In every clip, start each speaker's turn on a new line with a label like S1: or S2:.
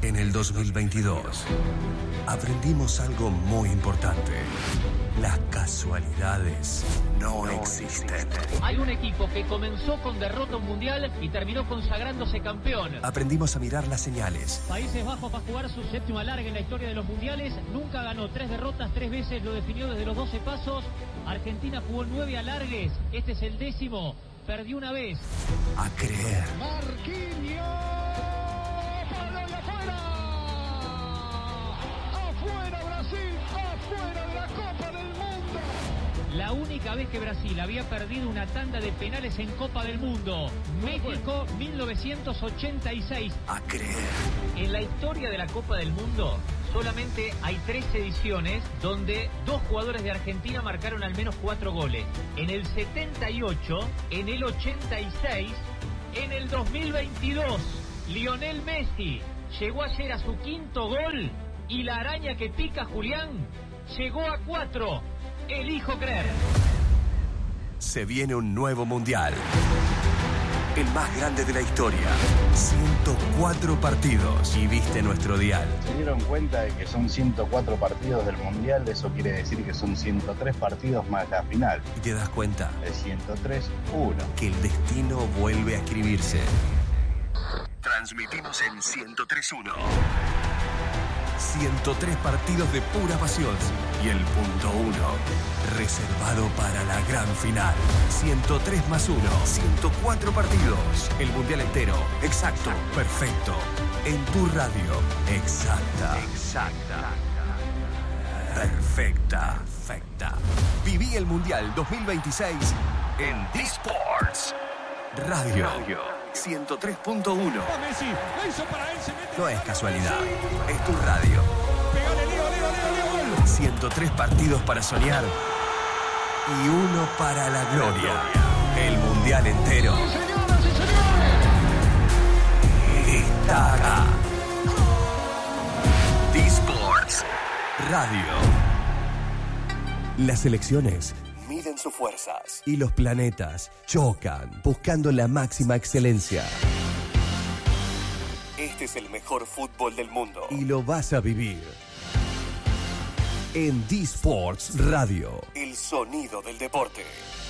S1: En el 2022 aprendimos algo muy importante. Las casualidades no existen.
S2: Hay un equipo que comenzó con derrota mundial y terminó consagrándose campeón.
S1: Aprendimos a mirar las señales.
S2: Países Bajos va a jugar su séptimo alargue en la historia de los mundiales. Nunca ganó 3 derrotas, 3 veces lo definió desde los 12 pasos. Argentina jugó 9 alargues. Este es el 10º. Perdió una vez.
S1: A creer.
S3: Marquinhos. ¡Afuera Brasil! ¡Afuera de la Copa del Mundo!
S2: La única vez que Brasil había perdido una tanda de penales en Copa del Mundo. México, 1986.
S1: A creer.
S2: En la historia de la Copa del Mundo solamente hay 3 ediciones donde 2 jugadores de Argentina marcaron al menos 4 goles. En el 78, en el 86, en el 2022. Lionel Messi llegó ayer a su 5º gol y la araña que pica Julián llegó a 4. Elijo creer.
S1: Se viene un nuevo mundial. El más grande de la historia. 104 partidos. Y viste nuestro dial.
S4: ¿Se dieron cuenta de que son 104 partidos del Mundial? Eso quiere decir que son 103 partidos más la final.
S1: Y te das cuenta.
S4: El 103-1.
S1: Que el destino vuelve a escribirse. Transmitimos en 103.1. 103 partidos de pura pasión. Y el punto 1, reservado para la gran final. 103 más 1, 104 partidos. El mundial entero, exacto, perfecto. En tu radio, exacta. Perfecta. Viví el mundial 2026 en D-Sports Radio 103.1. No es casualidad, es tu radio. 103 partidos para soñar y 1 para la gloria. El mundial entero está acá. D-Sports Radio. Las selecciones miden sus fuerzas y los planetas chocan buscando la máxima excelencia. Este es el mejor fútbol del mundo y lo vas a vivir en D-Sports Radio, el sonido del deporte.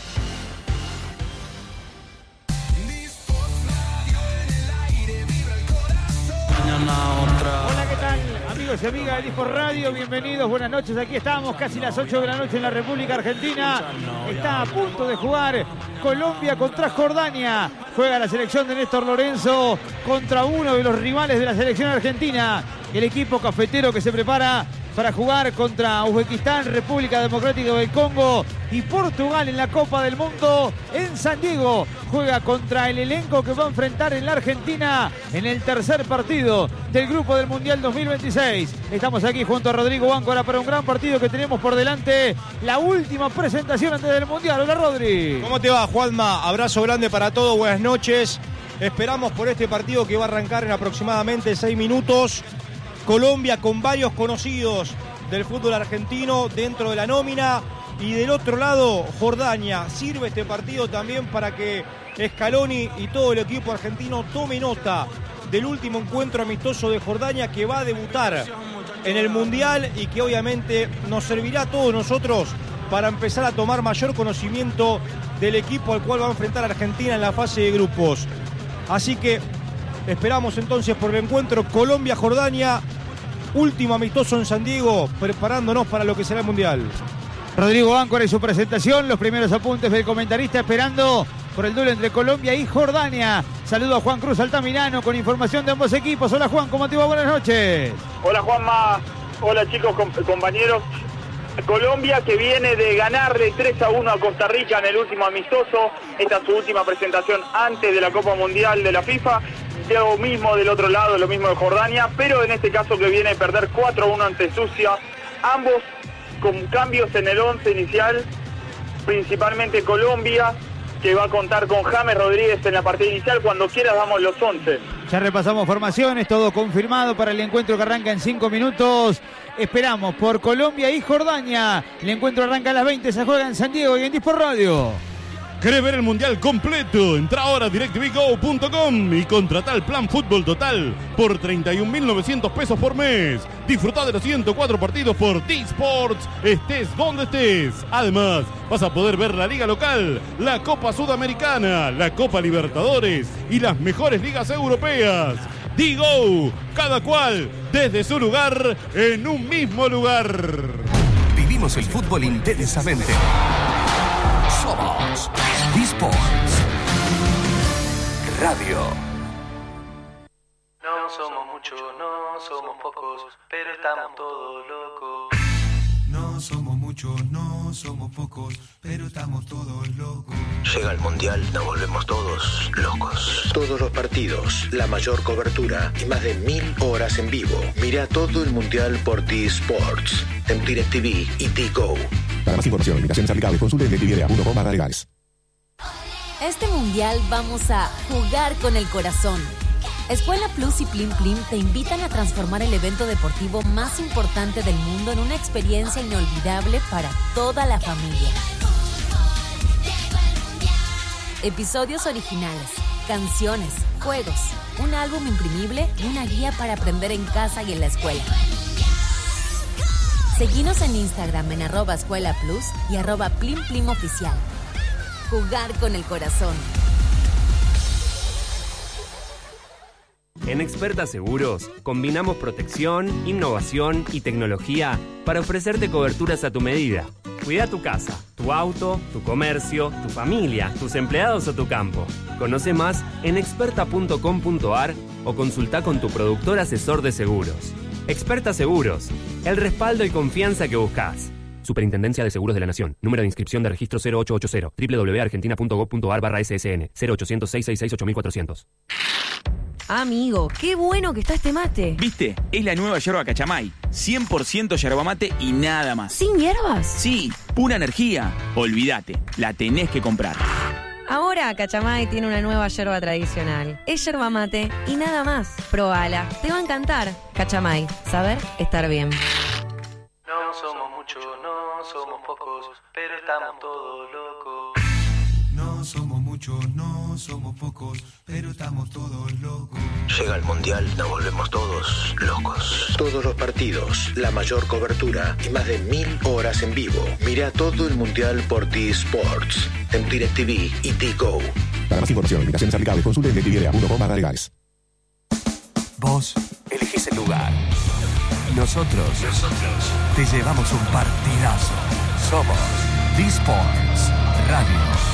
S5: Hola, ¿qué tal? Amigos y amigas de D-Sports Radio, bienvenidos, buenas noches. Aquí estamos, casi las 8 de la noche en la República Argentina. Está a punto de jugar Colombia contra Jordania. Juega la selección de Néstor Lorenzo contra uno de los rivales de la selección argentina. El equipo cafetero que se prepara para jugar contra Uzbekistán, República Democrática del Congo y Portugal en la Copa del Mundo en San Diego. Juega contra el elenco que va a enfrentar en la Argentina en el tercer partido del grupo del Mundial 2026. Estamos aquí junto a Rodrigo Báncora para un gran partido que tenemos por delante. La última presentación antes del Mundial. Hola, Rodri.
S6: ¿Cómo te va, Juanma? Abrazo grande para todos, buenas noches. Esperamos por este partido que va a arrancar en aproximadamente 6 minutos. Colombia con varios conocidos del fútbol argentino dentro de la nómina. Y del otro lado, Jordania. Sirve este partido también para que Scaloni y todo el equipo argentino tome nota del último encuentro amistoso de Jordania, que va a debutar en el Mundial y que obviamente nos servirá a todos nosotros para empezar a tomar mayor conocimiento del equipo al cual va a enfrentar Argentina en la fase de grupos. Así que esperamos entonces por el encuentro Colombia-Jordania, último amistoso en San Diego, preparándonos para lo que será el Mundial.
S5: Rodrigo Báncora y su presentación, los primeros apuntes del comentarista esperando por el duelo entre Colombia y Jordania. Saludo a Juan Cruz Altamirano con información de ambos equipos. Hola, Juan, ¿cómo te va? Buenas noches.
S7: Hola, Juanma. Hola, chicos, compañeros. Colombia, que viene de ganarle 3-1 a Costa Rica en el último amistoso. Esta es su última presentación antes de la Copa Mundial de la FIFA. Lo mismo del otro lado, lo mismo de Jordania, pero en este caso que viene a perder 4-1 ante Suecia. Ambos con cambios en el 11 inicial, principalmente Colombia, que va a contar con James Rodríguez en la partida inicial. Cuando quieras damos los 11.
S5: Ya repasamos formaciones, todo confirmado para el encuentro que arranca en 5 minutos. Esperamos por Colombia y Jordania. El encuentro arranca a las 20, se juega en San Diego y en D-Sports Radio.
S8: ¿Querés ver el Mundial completo? Entra ahora a DirecTVGo.com y contratá el plan Fútbol Total por 31.900 pesos por mes. Disfrutá de los 104 partidos por T-Sports, estés donde estés. Además, vas a poder ver la Liga Local, la Copa Sudamericana, la Copa Libertadores y las mejores ligas europeas. Digo, cada cual desde su lugar en un mismo lugar.
S1: Vivimos el fútbol intensamente. Somos T-Sports Radio.
S9: No somos muchos, no somos pocos, pero estamos todos locos.
S10: No somos muchos, no somos pocos, pero estamos todos locos.
S11: Llega el Mundial, nos volvemos todos locos. Todos los partidos, la mayor cobertura y más de 1000 horas en vivo. Mira todo el Mundial por T-Sports, en DirecTV y T-Go.
S12: Para más información, limitaciones aplicables, consulte en DirecTV.com/legales.
S13: Este Mundial vamos a jugar con el corazón. Escuela Plus y Plim Plim te invitan a transformar el evento deportivo más importante del mundo en una experiencia inolvidable para toda la familia. Episodios originales, canciones, juegos, un álbum imprimible y una guía para aprender en casa y en la escuela. Seguinos en Instagram en @escuelaplus y @plimplimoficial. Jugar con el corazón.
S14: En Experta Seguros, combinamos protección, innovación y tecnología para ofrecerte coberturas a tu medida. Cuida tu casa, tu auto, tu comercio, tu familia, tus empleados o tu campo. Conoce más en experta.com.ar o consulta con tu productor asesor de seguros. Experta Seguros, el respaldo y confianza que buscas. Superintendencia de Seguros de la Nación. Número de inscripción de registro 0880. www.argentina.gov.ar/SSN. 0800-666-8400.
S15: Amigo, qué bueno que está este mate.
S16: ¿Viste? Es la nueva yerba Cachamay. 100% yerba mate y nada más.
S15: ¿Sin hierbas?
S16: Sí, pura energía. Olvídate, la tenés que comprar.
S15: Ahora Cachamay tiene una nueva yerba tradicional. Es yerba mate y nada más. Probala, te va a encantar. Cachamay, saber estar bien.
S9: No somos muchos, no somos pocos, pero estamos todos locos.
S10: No somos muchos, no somos pocos, pero estamos todos locos.
S11: Llega el Mundial, nos volvemos todos locos. Todos los partidos, la mayor cobertura y más de 1000 horas en vivo. Mira todo el Mundial por T-Sports, en DirecTV y T-Go.
S12: Para más información, limitaciones aplicables, consulte en DirecTV.com/legales.
S1: Vos elegís el lugar. Nosotros te llevamos un partidazo. Somos T-Sports Radio.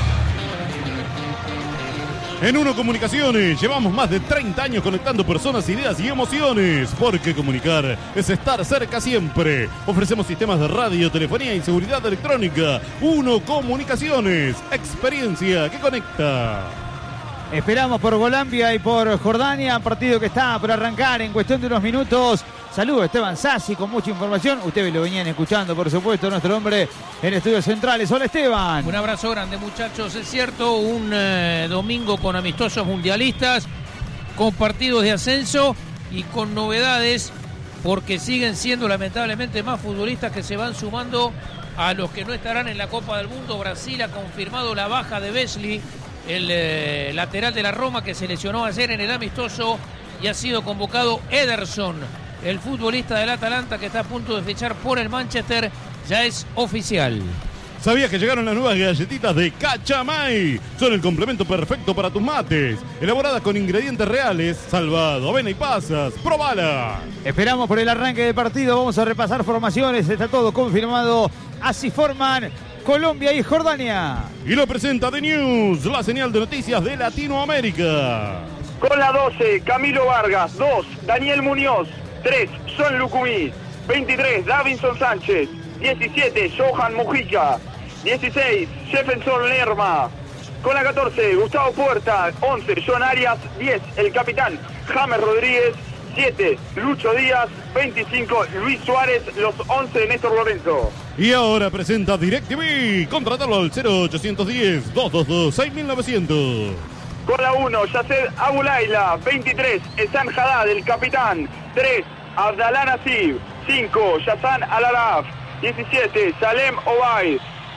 S8: En Uno Comunicaciones llevamos más de 30 años conectando personas, ideas y emociones. Porque comunicar es estar cerca siempre. Ofrecemos sistemas de radio, telefonía y seguridad electrónica. Uno Comunicaciones, experiencia que conecta.
S5: Esperamos por Colombia y por Jordania, partido que está por arrancar en cuestión de unos minutos. Saludos a Esteban Sassi con mucha información. Ustedes lo venían escuchando, por supuesto, nuestro hombre en Estudios Centrales. Hola, Esteban.
S17: Un abrazo grande, muchachos. Es cierto, un domingo con amistosos mundialistas, con partidos de ascenso y con novedades, porque siguen siendo lamentablemente más futbolistas que se van sumando a los que no estarán en la Copa del Mundo. Brasil ha confirmado la baja de Wesley, el lateral de la Roma, que se lesionó ayer en el amistoso, y ha sido convocado Ederson, el futbolista del Atalanta, que está a punto de fichar por el Manchester. Ya es oficial.
S8: ¿Sabías que llegaron las nuevas galletitas de Cachamay? Son el complemento perfecto para tus mates. Elaboradas con ingredientes reales, salvado, avena y pasas. ¡Probala!
S5: Esperamos por el arranque del partido. Vamos a repasar formaciones. Está todo confirmado. Así forman Colombia y Jordania.
S8: Y lo presenta The News, la señal de noticias de Latinoamérica.
S7: Con la 12, Camilo Vargas. 2, Daniel Muñoz. 3, Son Lucumí. 23, Davinson Sánchez. 17, Johan Mujica. 16, Jefferson Lerma. Con la 14, Gustavo Puerta. 11, John Arias. 10, el capitán James Rodríguez. 7, Lucho Díaz. 25, Luis Suárez. Los 11, Néstor Lorenzo.
S8: Y ahora presenta DirecTV. Contratalo al 0810-222-6900.
S7: Con la 1, Yasser Abulaila. 23, Esan Haddad, el capitán. 3, Abdalá Nasib. 5, Yassan Al-Araf. 17, Salem Obaid.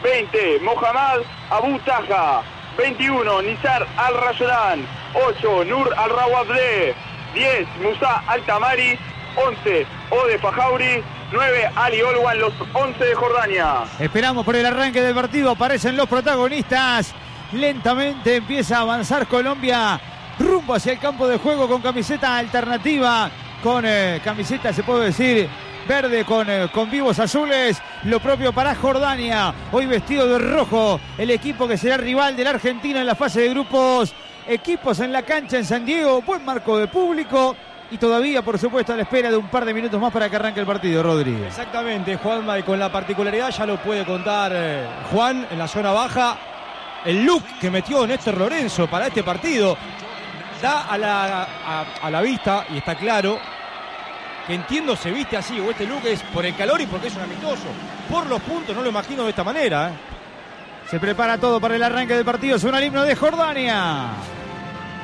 S7: 20, Mohamed Abu Taha. 21, Nizar Al-Rayodan. 8, Nur Al-Rawabde. 10, Musa Al-Tamari. 11, Ode Fajauri. 9, Ali Olwan, los 11 de Jordania.
S5: Esperamos por el arranque del partido. Aparecen los protagonistas. Lentamente empieza a avanzar Colombia rumbo hacia el campo de juego con camiseta alternativa, con camiseta, se puede decir, verde con vivos azules. Lo propio para Jordania, hoy vestido de rojo, el equipo que será rival de la Argentina en la fase de grupos. Equipos en la cancha en San Diego, buen marco de público y todavía, por supuesto, a la espera de un par de minutos más para que arranque el partido, Rodríguez.
S6: Exactamente, Juanma, y con la particularidad, ya lo puede contar Juan, en la zona baja, el look que metió Néstor Lorenzo para este partido da a la vista, y está claro, que entiendo se viste así, o este look es por el calor y porque es un amistoso. Por los puntos no lo imagino de esta manera.
S5: Se prepara todo para el arranque del partido, suena el himno de Jordania.